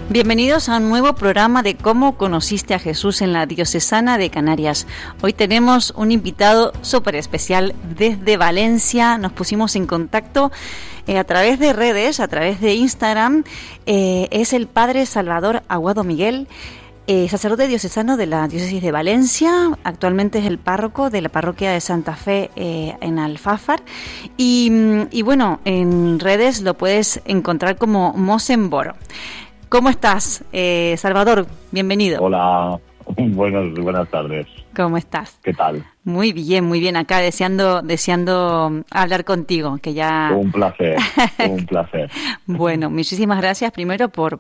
Bienvenidos a un nuevo programa de Cómo conociste a Jesús en la Diocesana de Canarias. Hoy tenemos un invitado súper especial desde Valencia. Nos pusimos en contacto a través de redes, a través de Instagram. Es el Padre Salvador Aguado Miguel, sacerdote diocesano de la Diócesis de Valencia. Actualmente es el párroco de la parroquia de Santa Fe en Alfafar. Y bueno, en redes lo puedes encontrar como Mosenboro. ¿Cómo estás, Salvador? Bienvenido. Hola, buenas tardes. ¿Cómo estás? ¿Qué tal? Muy bien. Acá deseando hablar contigo, que ya... Un placer. Bueno, muchísimas gracias primero por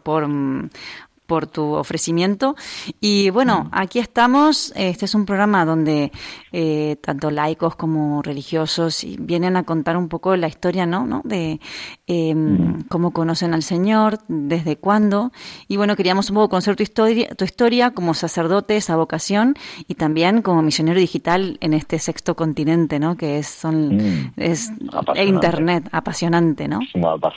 tu ofrecimiento. Y bueno, aquí estamos. Este es un programa donde tanto laicos como religiosos vienen a contar un poco la historia, ¿no? De cómo conocen al Señor, desde cuándo. Y bueno, queríamos un poco conocer tu historia como sacerdote, esa vocación, y también como misionero digital en este sexto continente, ¿no? Que es Internet, apasionante, ¿no?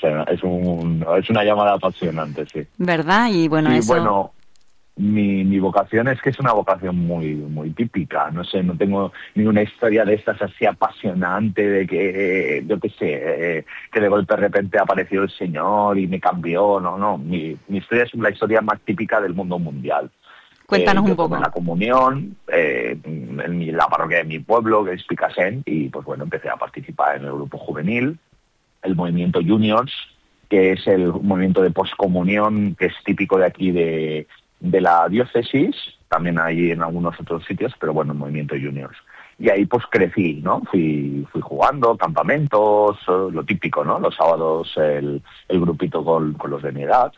Es una llamada apasionante, sí. ¿Verdad? Y bueno, sí, eso... Bueno, mi vocación es que es una vocación muy típica. No sé, no tengo ninguna historia de estas así apasionante de que, yo qué sé, que de golpe de repente apareció el Señor y me cambió. No. Mi historia es la historia más típica del mundo mundial. Cuéntanos un poco. Tomé la comunión en la parroquia de mi pueblo, que es Picassent, y pues bueno, empecé a participar en el grupo juvenil, el movimiento Juniors, que es el movimiento de poscomunión que es típico de aquí de la diócesis, también hay en algunos otros sitios, pero bueno, el movimiento Juniors. Y ahí pues crecí, ¿no? Fui jugando, campamentos, lo típico, ¿no? Los sábados el grupito con los de mi edad.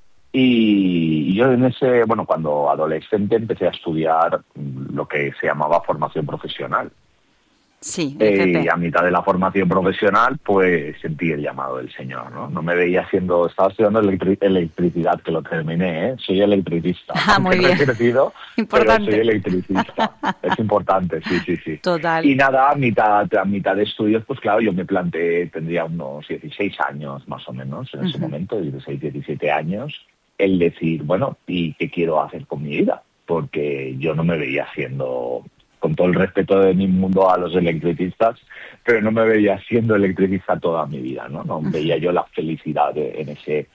Y yo cuando adolescente empecé a estudiar lo que se llamaba formación profesional. Sí, y a mitad de la formación profesional, pues sentí el llamado del Señor, ¿no? No me veía estaba estudiando electricidad, que lo terminé, ¿eh? Soy electricista. Muy bien. Importante. Pero soy electricista. Es importante, sí. Total. Y nada, a mitad de estudios, pues claro, yo me planteé, tendría unos 16 años más o menos, en ese momento, 16, 17 años, el decir, bueno, ¿y qué quiero hacer con mi vida? Porque yo no me veía siendo... con todo el respeto de mi mundo a los electricistas, pero no me veía siendo electricista toda mi vida, ¿no? No veía yo la felicidad en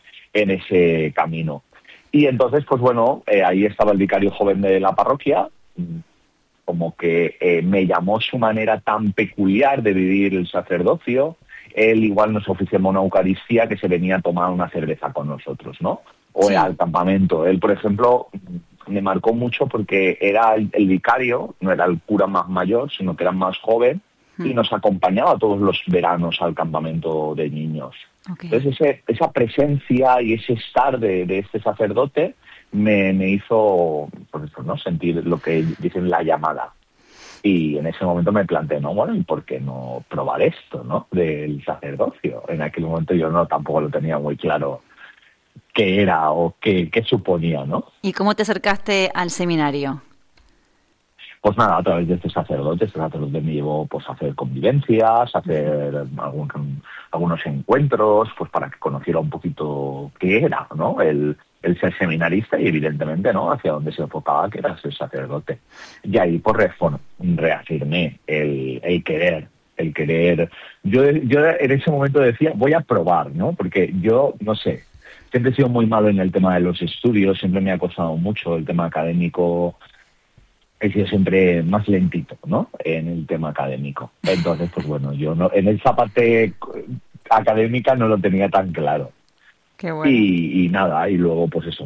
ese camino. Y entonces, pues bueno, ahí estaba el vicario joven de la parroquia, como que me llamó su manera tan peculiar de vivir el sacerdocio. Él igual nos ofreció una Eucaristía que se venía a tomar una cerveza con nosotros, ¿no? O sí. Al campamento. Él, por ejemplo... me marcó mucho porque era el vicario, no era el cura más mayor, sino que era más joven, y nos acompañaba todos los veranos al campamento de niños. Okay. Entonces esa presencia y ese estar de este sacerdote me hizo, pues eso, ¿no? Sentir lo que dicen la llamada. Y en ese momento me planteé, ¿no? Bueno, ¿y por qué no probar esto, ¿no? Del sacerdocio? En aquel momento yo tampoco lo tenía muy claro qué era o qué suponía, ¿no? ¿Y cómo te acercaste al seminario? Pues nada, a través de este sacerdote me llevó pues a hacer convivencias, a hacer algunos encuentros, pues para que conociera un poquito qué era, ¿no? El ser seminarista y evidentemente, ¿no? Hacia dónde se enfocaba, que era ser sacerdote. Y ahí pues reafirmé el querer. Yo en ese momento decía, voy a probar, ¿no? Porque yo, no sé, siempre he sido muy malo en el tema de los estudios, siempre me ha costado mucho el tema académico, he sido siempre más lentito, ¿no? En el tema académico. Entonces, pues bueno, yo en esa parte académica no lo tenía tan claro. Qué bueno. Y nada, y luego pues eso,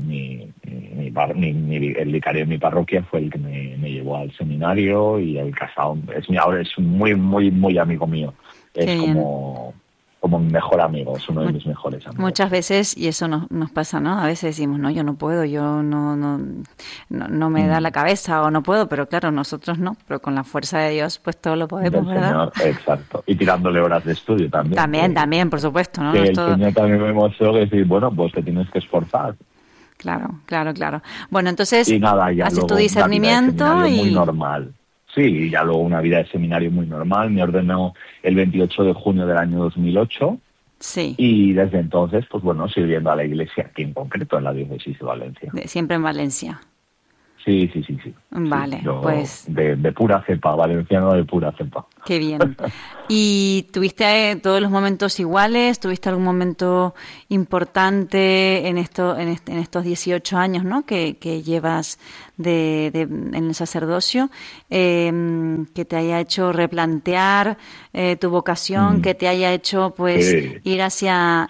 el vicario de mi parroquia fue el que me llevó al seminario, y el casado ahora es muy amigo mío. Qué es bien. como mi mejor amigo, es uno de mis mejores amigos. Muchas veces, y eso nos pasa, ¿no? A veces decimos, no, yo no puedo, yo no me da la cabeza o no puedo, pero claro, nosotros no, pero con la fuerza de Dios, pues todo lo podemos, del ¿verdad? Señor, exacto. Y tirándole horas de estudio también. También, por supuesto, ¿no? Que el Señor también me mostró que decir, bueno, pues te tienes que esforzar. Claro. Bueno, entonces y nada, ya haces tu luego discernimiento una vida de seminario y... muy normal. Sí, ya luego una vida de seminario muy normal. Me ordenó el 28 de junio del año 2008. Sí. Y desde entonces, pues bueno, sirviendo a la Iglesia, aquí en concreto en la diócesis de Valencia. Siempre en Valencia. Sí. Vale, Sí, yo pues... de pura cepa, valenciano de pura cepa. Qué bien. ¿Y tuviste todos los momentos iguales? ¿Tuviste algún momento importante en estos 18 años, ¿no? que llevas en el sacerdocio, que te haya hecho replantear tu vocación, que te haya hecho pues ir hacia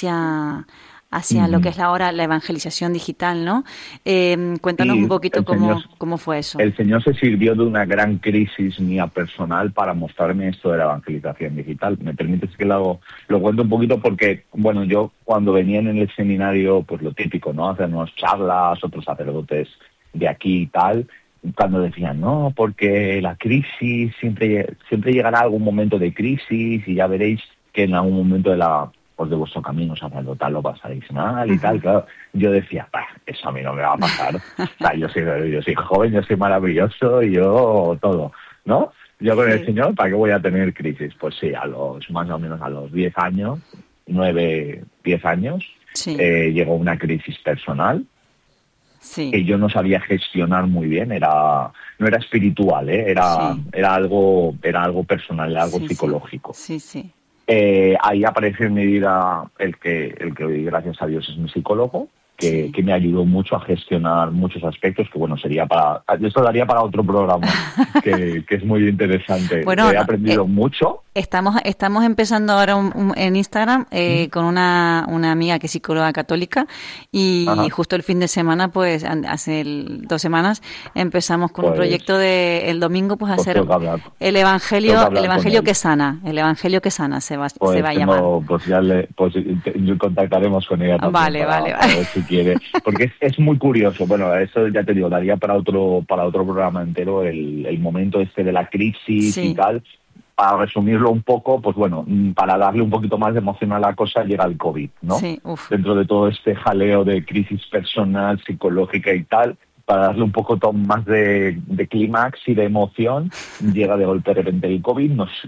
lo que es ahora la evangelización digital, ¿no? Cuéntanos un poquito cómo fue eso. El Señor se sirvió de una gran crisis mía personal para mostrarme esto de la evangelización digital. ¿Me permites que lo cuento un poquito? Porque, bueno, yo cuando venía en el seminario, pues lo típico, ¿no? Hacernos charlas, otros sacerdotes de aquí y tal, cuando decían, no, porque la crisis, siempre llegará algún momento de crisis y ya veréis que en algún momento de vuestro camino sacerdotal lo pasaréis mal y tal. Claro, yo decía, eso a mí no me va a pasar. O sea, yo soy joven, yo soy maravilloso y yo todo, ¿no? Yo con el Señor, ¿para qué voy a tener crisis? Pues sí, más o menos a los 10 años, 9, 10 años, llegó una crisis personal que yo no sabía gestionar muy bien. No era espiritual, era algo personal, era algo psicológico. Sí. Ahí apareció en mi vida el que hoy, gracias a Dios, es mi psicólogo, que me ayudó mucho a gestionar muchos aspectos, que bueno, esto daría para otro programa, que es muy interesante. Bueno, he aprendido mucho. Estamos empezando ahora en Instagram con una amiga que es psicóloga católica y justo el fin de semana, pues hace 2 semanas, empezamos con un proyecto el domingo, pues hacer el evangelio que sana. El evangelio que sana se va a llamar. Pues contactaremos con ella también Vale. Para ver si quiere, porque es muy curioso. Bueno, eso ya te digo, daría para otro programa entero el momento de la crisis y tal. Para resumirlo un poco, pues bueno, para darle un poquito más de emoción a la cosa, llega el COVID, ¿no? Sí, dentro de todo este jaleo de crisis personal, psicológica y tal, para darle un poco más de clímax y de emoción, llega de golpe de repente el COVID,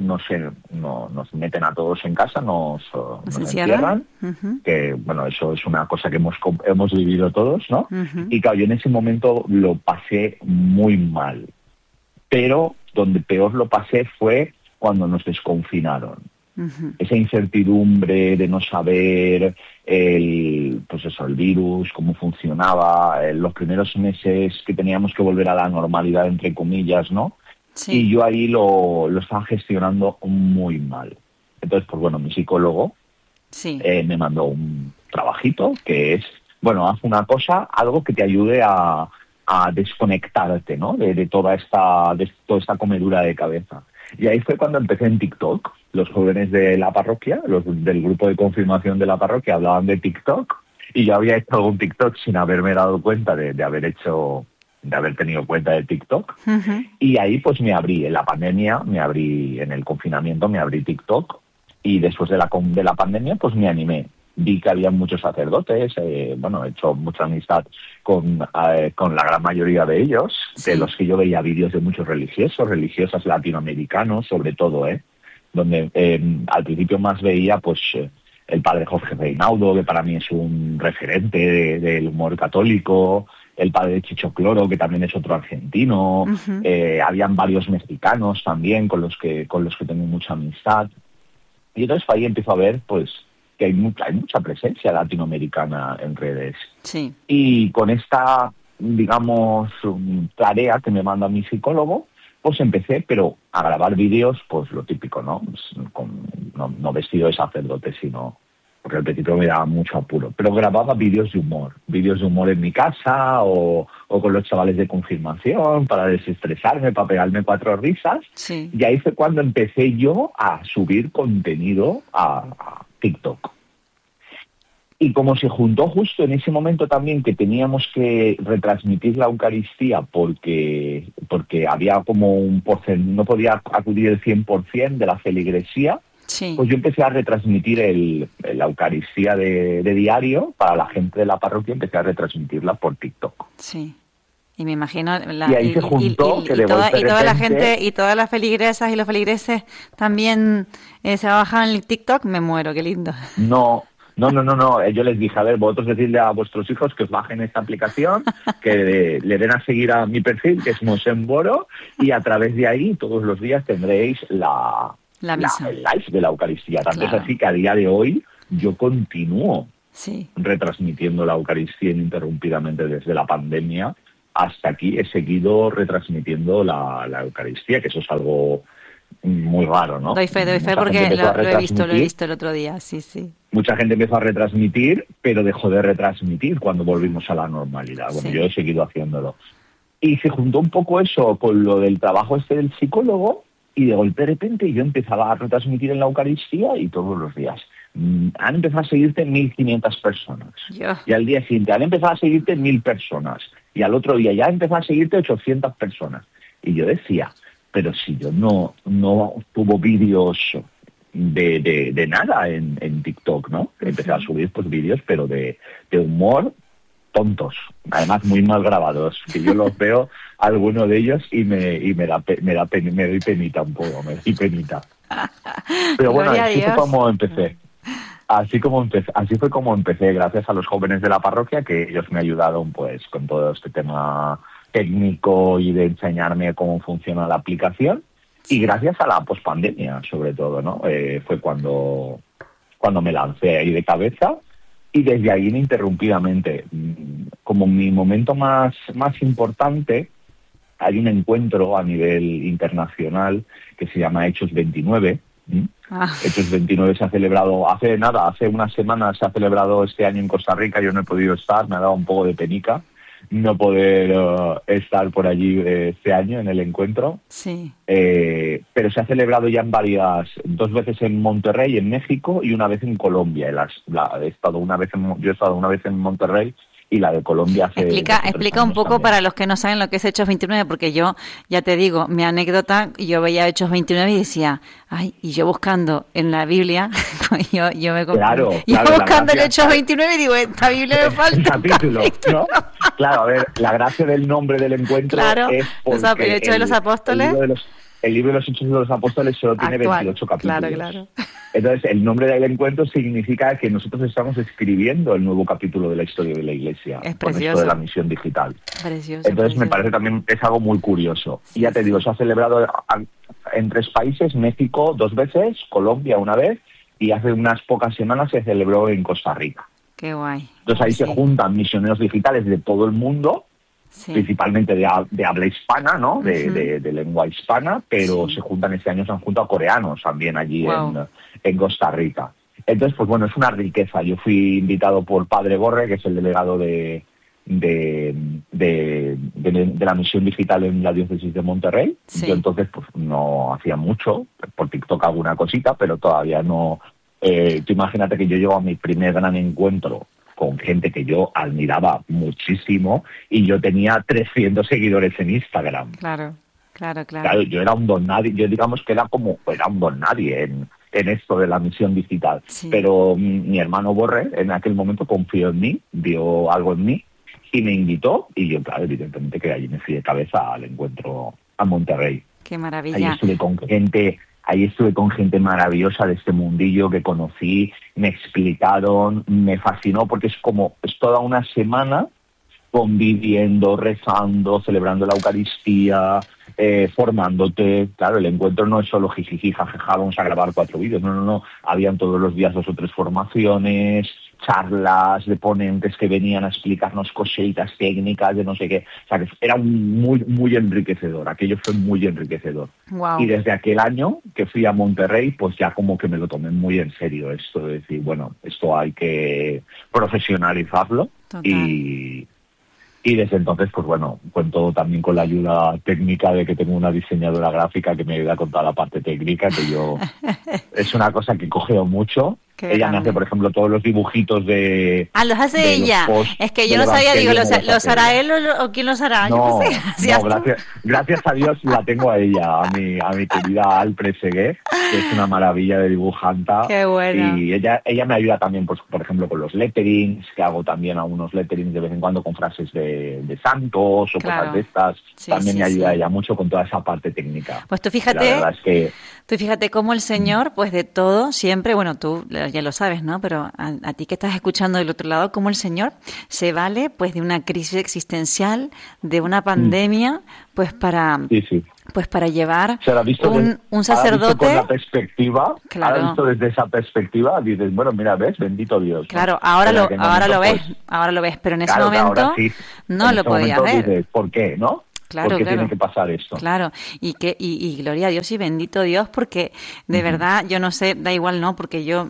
nos meten a todos en casa, nos encierran, que bueno, eso es una cosa que hemos vivido todos, ¿no? Y claro, yo en ese momento lo pasé muy mal, pero donde peor lo pasé fue cuando nos desconfinaron. Esa incertidumbre de no saber el virus, cómo funcionaba, los primeros meses que teníamos que volver a la normalidad, entre comillas, ¿no? Sí. Y yo ahí lo estaba gestionando muy mal. Entonces, pues bueno, mi psicólogo me mandó un trabajito que es, bueno, haz una cosa, algo que te ayude a desconectarte, ¿no? De toda esta comedura de cabeza. Y ahí fue cuando empecé en TikTok. Los jóvenes de la parroquia, los del grupo de confirmación de la parroquia, hablaban de TikTok y yo había hecho algún TikTok sin haberme dado cuenta de haber tenido cuenta de TikTok. Y ahí pues me abrí, en la pandemia, en el confinamiento me abrí TikTok y después de la pandemia pues me animé. Vi que había muchos sacerdotes, he hecho mucha amistad con la gran mayoría de ellos, de los que yo veía vídeos de muchos religiosas latinoamericanos, sobre todo, donde al principio más veía pues el padre Jorge Reinaudo, que para mí es un referente del humor católico, el padre Chicho Cloro, que también es otro argentino, habían varios mexicanos también con los que tengo mucha amistad. Y entonces ahí empiezo a ver pues que hay mucha presencia latinoamericana en redes. Sí. Y con esta, digamos, tarea que me manda mi psicólogo, pues empecé, pero a grabar vídeos, pues lo típico, ¿no? No vestido de sacerdote, sino porque al principio me daba mucho apuro. Pero grababa vídeos de humor en mi casa o con los chavales de confirmación para desestresarme, para pegarme 4 risas. Sí. Y ahí fue cuando empecé yo a subir contenido a TikTok. Y como se juntó justo en ese momento también que teníamos que retransmitir la Eucaristía porque había como no podía acudir el 100% de la feligresía, pues yo empecé a retransmitir la Eucaristía de diario para la gente de la parroquia, empecé a retransmitirla por TikTok. Sí. Y me imagino y ahí se juntó que de toda la repente, gente y todas las feligresas y los feligreses también se bajan el TikTok. Me muero, qué lindo. No. Yo les dije, a ver, vosotros decidle a vuestros hijos que os bajen esta aplicación, que le den a seguir a mi perfil, que es Mosén Boro, y a través de ahí todos los días tendréis el live de la Eucaristía. Tanto es así que a día de hoy yo continúo retransmitiendo la Eucaristía ininterrumpidamente desde la pandemia hasta aquí. He seguido retransmitiendo la Eucaristía, que eso es algo muy raro, ¿no? Doy fe porque lo he visto el otro día, sí. Mucha gente empezó a retransmitir, pero dejó de retransmitir cuando volvimos a la normalidad. Bueno, yo he seguido haciéndolo. Y se juntó un poco eso con lo del trabajo del psicólogo, y de golpe de repente yo empezaba a retransmitir en la Eucaristía y todos los días. Han empezado a seguirte 1.500 personas. Y al día siguiente han empezado a seguirte 1.000 personas. Y al otro día ya han empezado a seguirte 800 personas. Y yo decía, pero si yo no tuvo vídeos de nada en TikTok, ¿no? Empecé a subir pues vídeos, pero de humor tontos, además muy mal grabados, que yo los veo, algunos de ellos, y me doy penita un poco, me doy penita. Pero bueno, así fue como empecé. Así fue como empecé, gracias a los jóvenes de la parroquia, que ellos me ayudaron pues con todo este tema técnico y de enseñarme cómo funciona la aplicación, y gracias a la pospandemia sobre todo, ¿no? Fue cuando me lancé ahí de cabeza, y desde ahí ininterrumpidamente. Como mi momento más importante, hay un encuentro a nivel internacional que se llama Hechos 29. Hechos 29 se ha celebrado hace unas semanas, se ha celebrado este año en Costa Rica. Yo no he podido estar, me ha dado un poco de penica no poder estar por allí este año en el encuentro. Sí. Pero se ha celebrado ya dos veces en Monterrey, en México, y una vez en Colombia. Yo he estado una vez en Monterrey, y la de Colombia Explica un poco también, para los que no saben lo que es Hechos 29, porque yo, ya te digo, mi anécdota, yo veía Hechos 29 y decía, y yo buscando en la Biblia, yo buscando el Hechos 29 y digo, esta Biblia me falta capítulo, ¿no? Claro, a ver, la gracia del nombre del encuentro es porque el Hecho de los Apóstoles. El libro de los Hechos de los Apóstoles solo tiene 28 capítulos. Claro. Entonces, el nombre del encuentro significa que nosotros estamos escribiendo el nuevo capítulo de la historia de la Iglesia. Es con precioso. esto de la misión digital. Precioso. Entonces, me parece también, es algo muy curioso. Sí, y ya te digo, se ha celebrado en 3 países, México 2 veces, Colombia una vez, y hace unas pocas semanas se celebró en Costa Rica. Qué guay. Entonces ahí se juntan misioneros digitales de todo el mundo, principalmente de habla hispana, ¿no? De lengua hispana, pero se juntan, este año se han juntado coreanos también allí en Costa Rica. Entonces, pues bueno, es una riqueza. Yo fui invitado por Padre Borre, que es el delegado de la misión digital en la diócesis de Monterrey. Yo entonces pues no hacía mucho, por TikTok alguna cosita, pero todavía no. Tú imagínate que yo llevo a mi primer gran encuentro con gente que yo admiraba muchísimo, y yo tenía 300 seguidores en Instagram. Claro, yo era un don nadie, yo digamos que era un don nadie en esto de la misión digital. Pero mi hermano Borre en aquel momento confió en mí, vio algo en mí y me invitó, y yo, claro, evidentemente que allí me fui de cabeza al encuentro a Monterrey. ¡Qué maravilla! Ahí estuve con gente maravillosa de este mundillo que conocí, me explicaron, me fascinó, porque es toda una semana conviviendo, rezando, celebrando la Eucaristía, formándote. Claro, el encuentro no es solo jijiji, jajaja, vamos a grabar 4 vídeos, no. Habían todos los días 2 o 3 formaciones, charlas de ponentes que venían a explicarnos cositas técnicas de no sé qué. O sea, que era muy, muy enriquecedor. Aquello fue muy enriquecedor. Wow. Y desde aquel año que fui a Monterrey, pues ya como que me lo tomé muy en serio esto de decir, bueno, esto hay que profesionalizarlo. Total. Y desde entonces, pues bueno, cuento también con la ayuda técnica de que tengo una diseñadora gráfica que me ayuda con toda la parte técnica, que yo es una cosa que cogeo mucho. Ella me hace, por ejemplo, todos los dibujitos de... Ah, los hace ella. Es que yo no sabía, digo, ¿los hará él o quién los hará? No, gracias a Dios la tengo a ella, a mi querida Al Presegué, que es una maravilla de dibujanta. Qué bueno. Y ella me ayuda también, pues, por ejemplo, con los letterings, que hago también algunos letterings de vez en cuando con frases de santos o cosas de estas. También me ayuda ella mucho con toda esa parte técnica. Pues tú fíjate cómo el Señor, pues de todo, siempre, bueno, tú ya lo sabes, ¿no? Pero a ti que estás escuchando del otro lado, cómo el Señor se vale, pues, de una crisis existencial, de una pandemia, pues para llevar un sacerdote. Con la perspectiva, ahora visto desde esa perspectiva, dices, bueno, mira, ves, bendito Dios, ¿no? Claro, ahora lo ves, pero en ese momento no lo podías ver. Dices, ¿por qué, no? Claro, tiene que pasar esto. Claro, y gloria a Dios y bendito Dios, porque de verdad, yo no sé, da igual, no, porque yo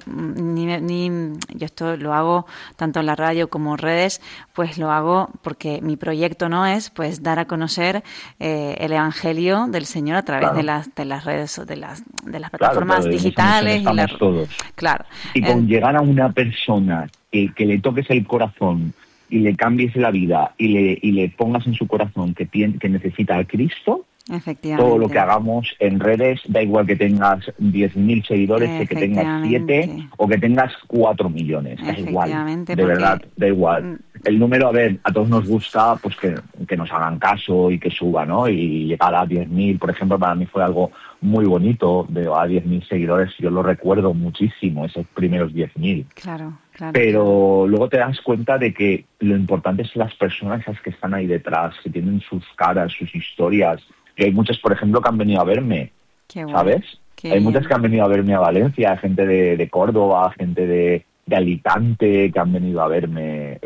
yo esto lo hago tanto en la radio como en redes, pues lo hago porque mi proyecto no es, pues, dar a conocer el evangelio del Señor a través de las redes, de las plataformas digitales y todos. Claro. Y con llegar a una persona que le toques el corazón y le cambies la vida y le pongas en su corazón que necesita a Cristo, todo lo que hagamos en redes, da igual que tengas 10.000 seguidores, que tengas 7 o que tengas 4 millones, da igual, de verdad, da igual. El número, a ver, a todos nos gusta pues que nos hagan caso y que suba, ¿no? Y llegar a 10.000, por ejemplo, para mí fue algo muy bonito, de a 10.000 seguidores, yo lo recuerdo muchísimo, esos primeros 10.000. Claro. Pero luego te das cuenta de que lo importante es las personas esas que están ahí detrás, que tienen sus caras, sus historias. Que hay muchas, por ejemplo, que han venido a verme, ¿sabes? Hay muchas que han venido a verme a Valencia, gente de Córdoba, gente de Alicante, que han venido a verme,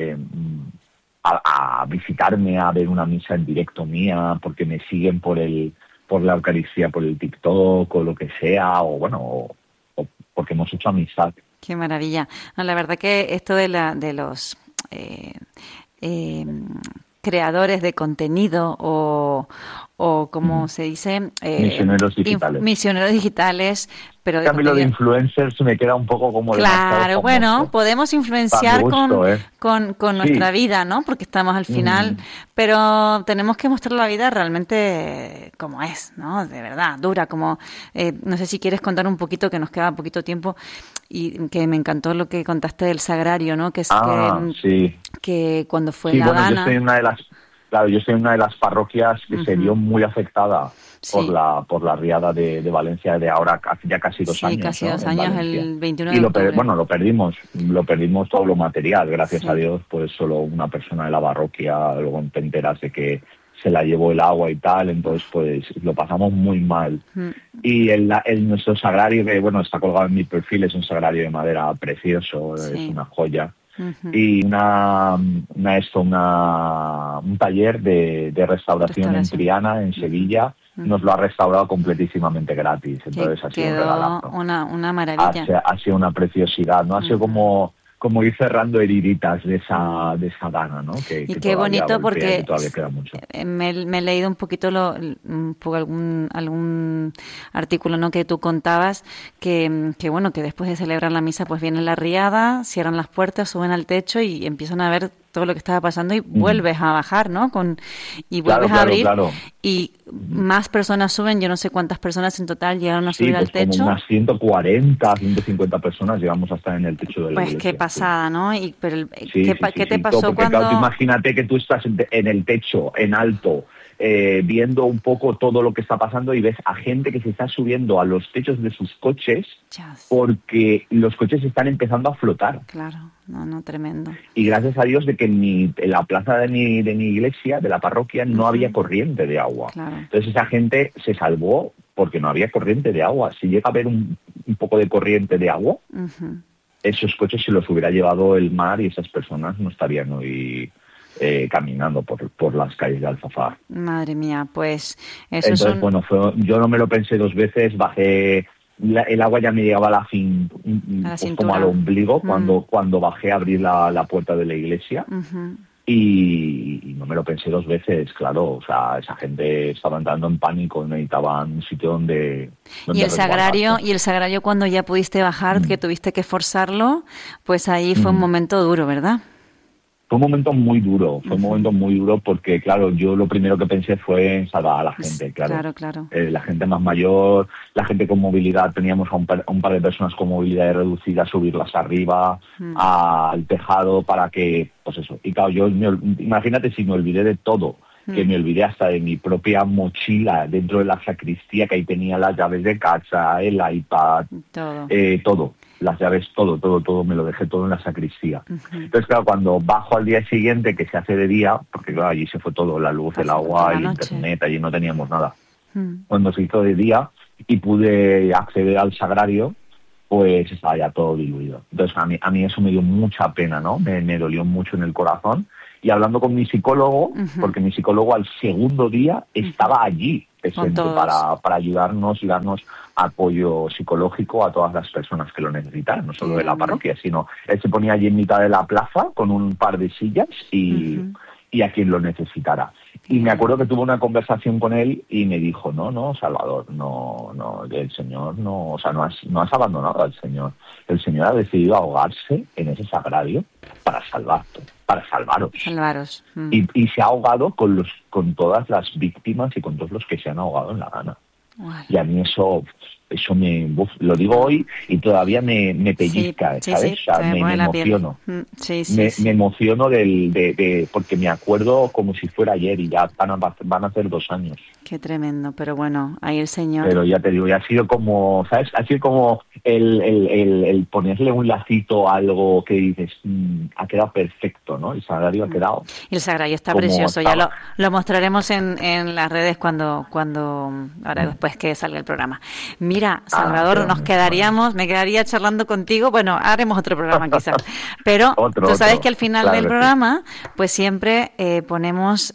a visitarme, a ver una misa en directo mía, porque me siguen por la Eucaristía, por el TikTok o lo que sea, o porque hemos hecho amistad. Qué maravilla. No, la verdad que esto de los creadores de contenido o como se dice... Misioneros digitales. Pero a mí lo de influencers me queda un poco como... Claro, bueno, podemos influenciar con nuestra vida, ¿no? Porque estamos al final, pero tenemos que mostrar la vida realmente como es, ¿no? De verdad, dura, como... no sé si quieres contar un poquito, que nos queda poquito tiempo, y que me encantó lo que contaste del sagrario, ¿no? Que cuando fue La Habana... Yo estoy en una de las parroquias que se vio muy afectada por la riada de Valencia de ahora hace ya casi 2 años. Sí, casi 2 años, el 21 de octubre. Lo perdimos todo lo material, gracias a Dios, pues solo una persona de la parroquia, luego te enteras de que se la llevó el agua y tal, entonces pues lo pasamos muy mal. Y nuestro sagrario, que está colgado en mi perfil, es un sagrario de madera precioso, es una joya. Y un taller de restauración en Triana, en Sevilla, nos lo ha restaurado completísimamente gratis. Entonces ha sido un regalazo. Una maravilla. Ha sido una preciosidad, ¿no? Ha sido como ir cerrando heriditas de esa gana, ¿no? Y qué bonito, porque todavía queda mucho. Me he leído un poquito algún artículo, ¿no?, que tú contabas que después de celebrar la misa pues viene la riada, cierran las puertas, suben al techo y empiezan a ver todo lo que estaba pasando y vuelves a bajar, ¿no? Vuelves a abrir y más personas suben, yo no sé cuántas personas en total llegaron a subir al techo. Como unas 140, 150 personas llegamos a estar en el techo de la iglesia. Pues qué pasada, ¿no? ¿Qué te pasó cuando...? Claro, imagínate que tú estás en el techo, en alto, viendo un poco todo lo que está pasando y ves a gente que se está subiendo a los techos de sus coches porque los coches están empezando a flotar. Claro, no, tremendo. Y gracias a Dios de que en la plaza de mi iglesia, de la parroquia, no había corriente de agua. Claro. Entonces esa gente se salvó porque no había corriente de agua. Si llega a haber un poco de corriente de agua, esos coches se los hubiera llevado el mar y esas personas no estarían hoy caminando por las calles de Alfafar. Madre mía, pues eso. Entonces, yo no me lo pensé 2 veces, bajé, el agua ya me llegaba a la como al ombligo cuando bajé a abrir la puerta de la iglesia. y no me lo pensé 2 veces, claro. O sea, esa gente estaba entrando en pánico, necesitaban un sitio donde y el sagrario cuando ya pudiste bajar, que tuviste que forzarlo, pues ahí fue un momento duro, ¿verdad? Fue un momento muy duro, porque, claro, yo lo primero que pensé fue en salvar a la gente, claro. La gente más mayor, la gente con movilidad, teníamos a un par de personas con movilidad reducida, subirlas arriba al tejado para que, pues eso. Y claro, imagínate si me olvidé de todo, que me olvidé hasta de mi propia mochila dentro de la sacristía, que ahí tenía las llaves de casa, el iPad, todo. Las llaves, todo, me lo dejé todo en la sacristía. Entonces, claro, cuando bajo al día siguiente, que se hace de día, porque claro, allí se fue todo, la luz, el agua, el internet, allí no teníamos nada. Cuando se hizo de día y pude acceder al sagrario, pues estaba ya todo diluido. Entonces, a mí eso me dio mucha pena, ¿no? Me dolió mucho en el corazón. Y hablando con mi psicólogo, porque mi psicólogo al segundo día estaba allí presente para ayudarnos y darnos apoyo psicológico a todas las personas que lo necesitaran, no solo de la parroquia, sino él se ponía allí en mitad de la plaza con un par de sillas y a quien lo necesitara. Y me acuerdo que tuve una conversación con él y me dijo, no, Salvador, no, el Señor no, o sea, no has abandonado al Señor. El Señor ha decidido ahogarse en ese sagrario para salvaros. Y se ha ahogado con todas las víctimas y con todos los que se han ahogado en la gana. Vale. Y a mí eso lo digo hoy y todavía me pellizca, ¿sabes? O sea, me emociono. Me emociono porque me acuerdo como si fuera ayer y ya van a ser 2 años. Qué tremendo, pero bueno, ahí el Señor... Pero ya te digo, ya ha sido como, ¿sabes? Ha sido como el ponerle un lacito a algo que dices, ha quedado perfecto, ¿no? El sagrario ha quedado... Y el sagrario está precioso, ya lo mostraremos en las redes cuando ahora después que salga el programa. Mira, Salvador, me quedaría charlando contigo, bueno, haremos otro programa quizás, pero tú sabes que al final del programa, pues siempre ponemos...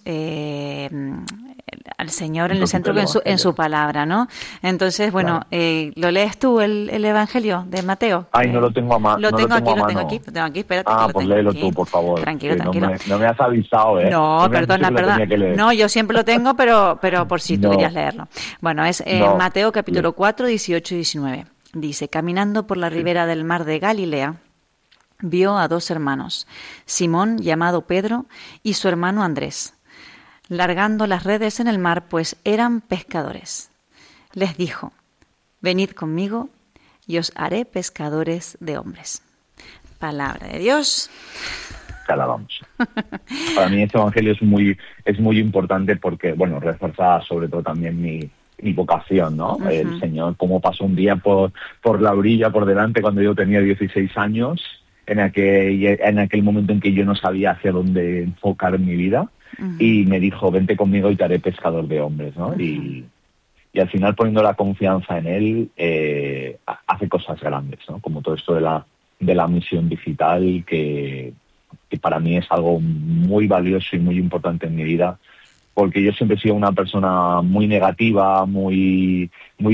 al Señor en el centro en su palabra, ¿no? Entonces, bueno, ¿lo lees tú el Evangelio de Mateo? Ay, no lo tengo a mano. Lo tengo aquí, espérate. Pues léelo tú, por favor. Tranquilo. No me has avisado, ¿eh? No, perdona. No, yo siempre lo tengo, pero por si tú querías leerlo. Bueno, es Mateo capítulo 4, 18 y 19. Dice, caminando por la ribera del mar de Galilea, vio a 2 hermanos, Simón, llamado Pedro, y su hermano Andrés, largando las redes en el mar, pues eran pescadores. Les dijo, venid conmigo y os haré pescadores de hombres. Palabra de Dios. Te alabamos. Para mí este evangelio es muy importante porque, bueno, refuerza sobre todo también mi vocación, ¿no? El Señor, cómo pasó un día por la orilla, por delante, cuando yo tenía 16 años, en aquel momento en que yo no sabía hacia dónde enfocar mi vida. Y me dijo, vente conmigo y te haré pescador de hombres, ¿no? Y al final, poniendo la confianza en él, hace cosas grandes, ¿no? Como todo esto de la misión digital, que para mí es algo muy valioso y muy importante en mi vida, porque yo siempre he sido una persona muy negativa, muy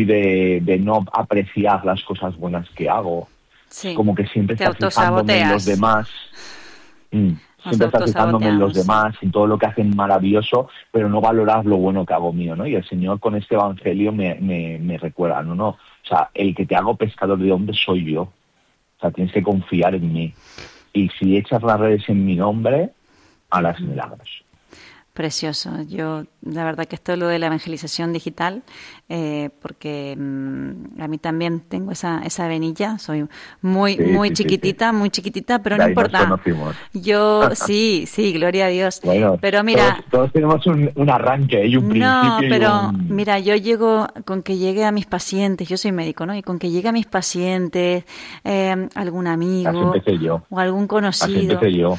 de no apreciar las cosas buenas que hago. Sí. Como que siempre estás fijándome en los demás. Siempre estás fijándome en los demás, en todo lo que hacen maravilloso, pero no valoras lo bueno que hago mío, ¿no? Y el Señor con este evangelio me recuerda, no, o sea, el que te hago pescador de hombres soy yo. O sea, tienes que confiar en mí. Y si echas las redes en mi nombre, harás milagros. Precioso. Yo, la verdad que esto es lo de la evangelización digital, porque a mí también tengo esa venilla, soy muy chiquitita, pero no importa. Yo, sí, gloria a Dios. Bueno, pero mira... Todos tenemos un arranque y un principio. No, pero mira, yo con que llegue a mis pacientes, yo soy médico, ¿no? Y con que llegue a mis pacientes, algún amigo o algún conocido... Así empecé yo.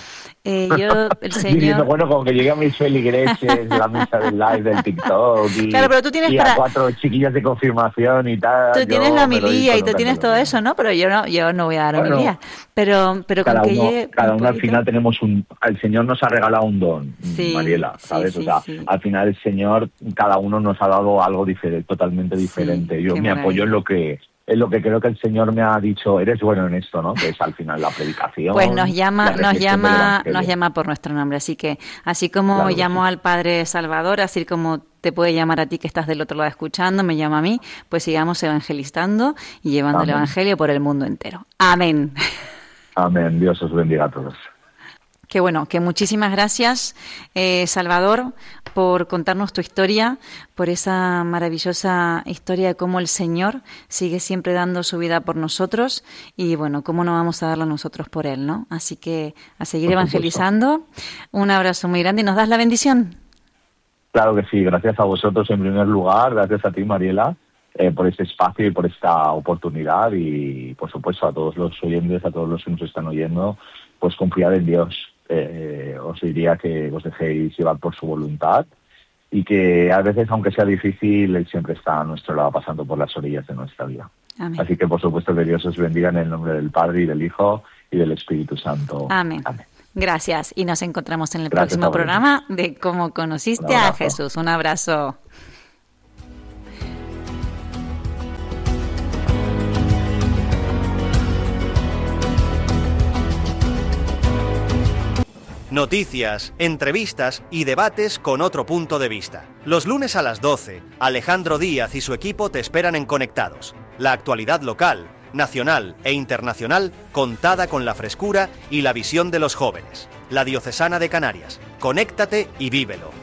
El Señor... Diciendo, bueno, con que llegue a mis feligreses, la misa del live, del TikTok, claro, pero tú tienes a 4 chiquillas de confirmación y tal. Tú tienes la homilía y tú tienes todo eso, ¿no? Pero yo no voy a dar homilía. Pero con que llegue... Cada uno al final tenemos el Señor nos ha regalado un don, Mariela, ¿sabes? Al final el Señor, cada uno nos ha dado algo diferente, totalmente diferente. Yo me apoyo en lo que creo que el Señor me ha dicho, eres bueno en esto, ¿no? Que es al final la predicación. Pues nos llama por nuestro nombre, así que así como claro, llamó al Padre Salvador, así como te puede llamar a ti que estás del otro lado escuchando, me llama a mí, pues sigamos evangelizando y llevando Amén. El Evangelio por el mundo entero. Amén. Amén. Dios os bendiga a todos. Qué bueno, que muchísimas gracias, Salvador, por contarnos tu historia, por esa maravillosa historia de cómo el Señor sigue siempre dando su vida por nosotros y, bueno, cómo no vamos a darlo nosotros por Él, ¿no? Así que a seguir evangelizando. Un abrazo muy grande y nos das la bendición. Claro que sí, gracias a vosotros en primer lugar, gracias a ti, Mariela, por este espacio y por esta oportunidad y, por supuesto, a todos los oyentes, a todos los que nos están oyendo, pues confiad en Dios. Os diría que os dejéis llevar por su voluntad y que a veces, aunque sea difícil, Él siempre está a nuestro lado pasando por las orillas de nuestra vida. Amén. Así que, por supuesto, que Dios os bendiga en el nombre del Padre y del Hijo y del Espíritu Santo. Amén. Amén. Gracias y nos encontramos en el próximo programa de Cómo conociste a Jesús. Un abrazo. Noticias, entrevistas y debates con otro punto de vista. Los lunes a las 12, Alejandro Díaz y su equipo te esperan en Conectados. La actualidad local, nacional e internacional contada con la frescura y la visión de los jóvenes. La Diocesana de Canarias. Conéctate y vívelo.